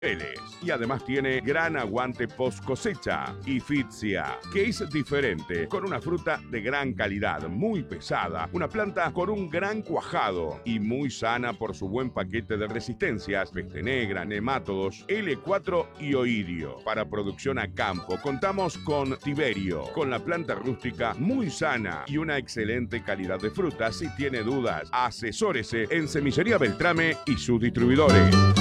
Y además tiene gran aguante post cosecha. Y Fitsia, que es diferente, con una fruta de gran calidad, muy pesada, una planta con un gran cuajado y muy sana por su buen paquete de resistencias, peste negra, nemátodos, L4 y oidio. Para producción a campo contamos con Tiberio, con la planta rústica muy sana y una excelente calidad de fruta. Si tiene dudas, asesórese en Semillería Beltrame y sus distribuidores.